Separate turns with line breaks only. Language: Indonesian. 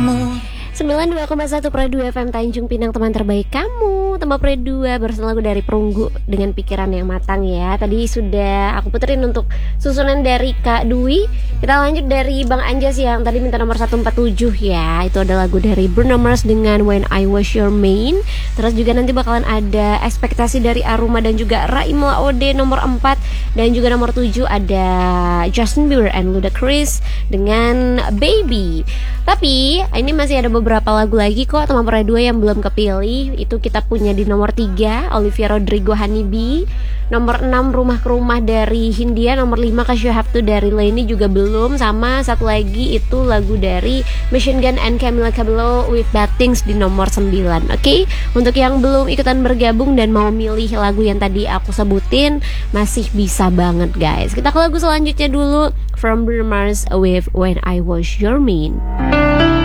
92,1 Pro 2 FM Tanjung Pinang, teman terbaik kamu. Tambah Pro 2 bersama lagu dari Perunggu dengan pikiran yang matang ya. Tadi sudah aku puterin untuk susunan dari Kak Dwi. Kita lanjut dari Bang Anjas yang tadi minta nomor 147 ya. Itu ada lagu dari Bruno Mars dengan When I Was Your Main. Terus juga nanti bakalan ada ekspektasi dari Aruma dan juga Raim Laode nomor 4. Dan juga nomor 7 ada Justin Bieber and Ludacris dengan Baby. Tapi ini masih ada beberapa lagu lagi kok teman Pro 2 yang belum kepilih. Itu kita punya di nomor 3 Olivia Rodrigo Honeybee, nomor 6 Rumah ke Rumah dari Hindia, nomor 5 Cause You Have To dari Leni juga belum. Sama satu lagi itu lagu dari Machine Gun and Camila Cabello with Bad Things di nomor 9. Oke, untuk yang belum ikutan bergabung dan mau milih lagu yang tadi aku sebutin, masih bisa banget guys. Kita ke lagu selanjutnya dulu, From Bruno Mars with When I Was Your Main.